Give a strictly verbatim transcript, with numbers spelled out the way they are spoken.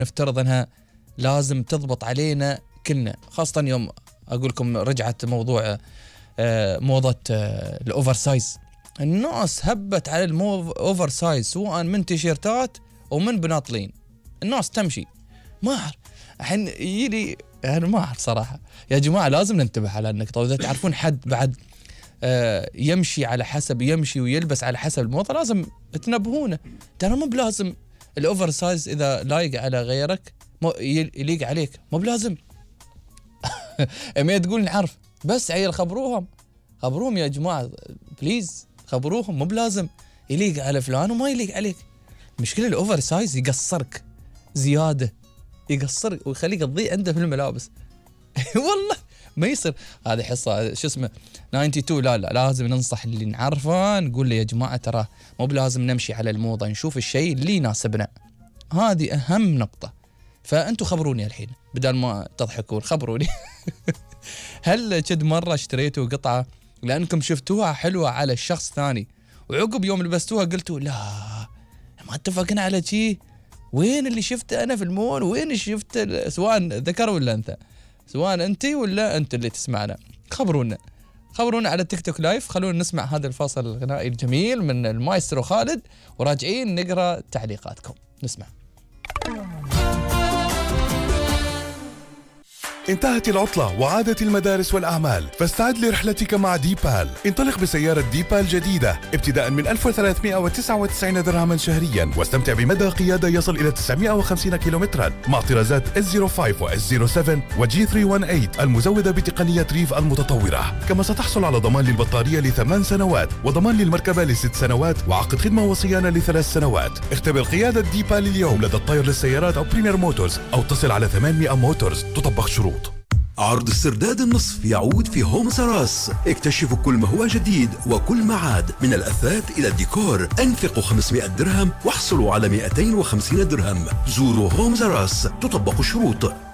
نفترض أنها لازم تضبط علينا كلنا، خاصة يوم أقول لكم رجعت موضوع موضة الأوفر سايز. الناس هبت على الأوفر سايز سواء من تيشيرتات ومن بناطلين، الناس تمشي ما أعرف الحين يجي يعني ما أعرف صراحة. يا جماعة لازم ننتبه على النقطة، وإذا تعرفون حد بعد يمشي على حسب يمشي ويلبس على حسب الموضة لازم تنبهونه. ترى مو بلازم الأوفر سايز إذا لايق على غيرك يليق عليك، مو بلازم. ما تقول نعرف بس عيل خبروهم خبروهم يا جماعة بليز خبروهم، مو بلازم يليق على فلان وما يليق عليك. مشكلة الأوفر سايز يقصرك زيادة، يقصرك ويخليك تضيع عنده في الملابس. والله ما يصير. هذه حصة شو اسمه اثنين وتسعين. لا لا لازم ننصح اللي نعرفه، نقول له يا جماعة ترى مو بلازم نمشي على الموضة، نشوف الشيء اللي يناسبنا. هذه أهم نقطة. فأنتوا خبروني الحين بدل ما تضحكون، خبروني. هل كد مرة اشتريتوا قطعة لأنكم شفتوها حلوة على الشخص ثاني وعقب يوم لبستوها قلتوا لا ما اتفقنا على شيء، وين اللي شفته أنا في المول، وين اللي شفته سواء ذكر ولا أنثى، سواء أنتي ولا أنت اللي تسمعنا؟ خبرونا خبرونا على التيك توك لايف. خلونا نسمع هذا الفاصل الغنائي الجميل من المايسترو خالد وراجعين نقرأ تعليقاتكم. نسمع. انتهت العطلة وعادت المدارس والأعمال، فاستعد لرحلتك مع ديبال. انطلق بسيارة ديبال جديدة ابتداء من ألف وثلاثمائة وتسعة وتسعين درهما شهريا، واستمتع بمدى قيادة يصل إلى تسعمائة وخمسين كيلومترا مع طرازات إس صفر خمسة و إس صفر سبعة و جي ثلاثمائة وثمانية وثمانين المزودة بتقنية ريف المتطورة. كما ستحصل على ضمان للبطارية لثمان سنوات وضمان للمركبة لست سنوات وعقد خدمة وصيانة لثلاث سنوات. اختبر قيادة ديبال اليوم لدى الطير للسيارات أو بريمير موتورز أو اتصل على ثمانمائة موتورز. تطبق شروط. عرض استرداد النصف يعود في هوم سراس. اكتشفوا كل ما هو جديد وكل ما عاد، من الأثاث إلى الديكور. انفقوا خمسمائة درهم واحصلوا على مئتين وخمسين درهم. زوروا هوم سراس. تطبق الشروط.